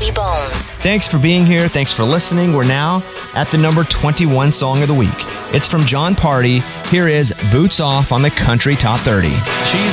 Heavy Bones. Thanks for being here. Thanks for listening. We're now at the number 21 song of the week. It's from John Party. Here is Boots Off on the Country Top 30. She's